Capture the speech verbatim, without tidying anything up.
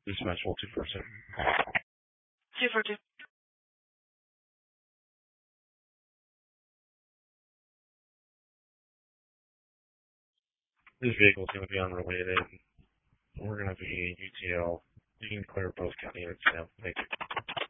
Dispatch hold two four seven. two four two. This vehicle is going to be unrelated. We're going to be U T L. You can clear both county units now. Thank you.